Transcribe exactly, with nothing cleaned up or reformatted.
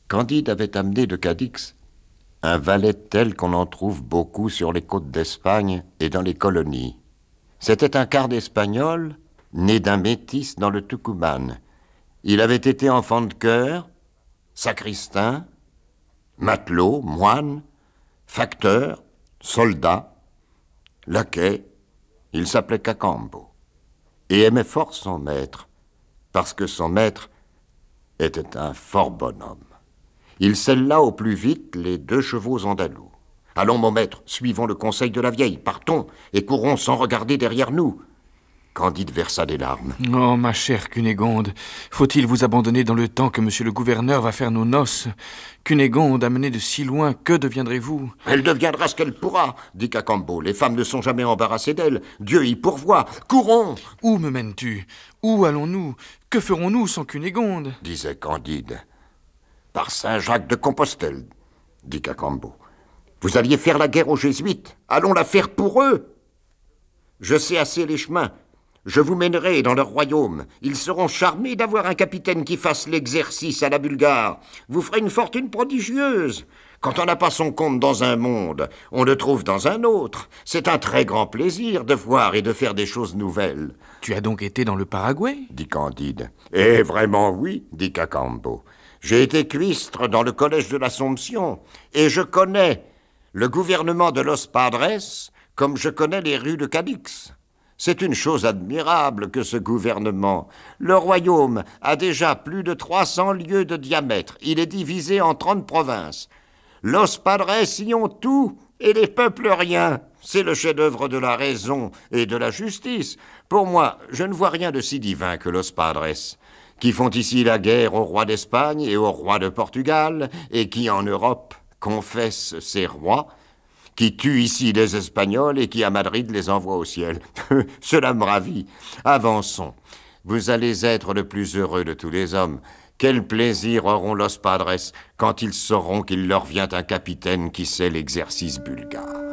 Candide avait amené de Cadix un valet tel qu'on en trouve beaucoup sur les côtes d'Espagne et dans les colonies. C'était un quart d'Espagnol, né d'un métis dans le Tucumán. Il avait été enfant de chœur, sacristain, matelot, moine, facteur, soldat, laquais. Il s'appelait Cacambo et aimait fort son maître, parce que son maître était un fort bon homme. Il sella au plus vite les deux chevaux andalous. « Allons, mon maître, suivons le conseil de la vieille, partons et courons sans regarder derrière nous. » Candide versa des larmes. « Oh, ma chère Cunégonde, faut-il vous abandonner dans le temps que monsieur le gouverneur va faire nos noces? Cunégonde, amenée de si loin, que deviendrez-vous? »« Elle deviendra ce qu'elle pourra, dit Cacambo. Les femmes ne sont jamais embarrassées d'elle. Dieu y pourvoit. Courons !»« Où me mènes-tu? Où allons-nous? Que ferons-nous sans Cunégonde ?» disait Candide. « Par Saint-Jacques de Compostelle, dit Cacambo. Vous alliez faire la guerre aux Jésuites. Allons la faire pour eux. Je sais assez les chemins. Je vous mènerai dans leur royaume. Ils seront charmés d'avoir un capitaine qui fasse l'exercice à la Bulgare. Vous ferez une fortune prodigieuse. Quand on n'a pas son compte dans un monde, on le trouve dans un autre. C'est un très grand plaisir de voir et de faire des choses nouvelles. »« Tu as donc été dans le Paraguay ?» dit Candide. « Eh, vraiment oui, dit Cacambo. J'ai été cuistre dans le collège de l'Assomption et je connais le gouvernement de Los Padres comme je connais les rues de Cadix. C'est une chose admirable que ce gouvernement. Le royaume a déjà plus de trois cents lieues de diamètre. Il est divisé en trente provinces. Los Padres y ont tout et les peuples rien. C'est le chef-d'œuvre de la raison et de la justice. Pour moi, je ne vois rien de si divin que Los Padres, qui font ici la guerre au roi d'Espagne et au roi de Portugal, et qui, en Europe, confessent ces rois, qui tuent ici les Espagnols et qui, à Madrid, les envoient au ciel. Cela me ravit. Avançons. Vous allez être le plus heureux de tous les hommes. Quel plaisir auront Los Padres quand ils sauront qu'il leur vient un capitaine qui sait l'exercice bulgare.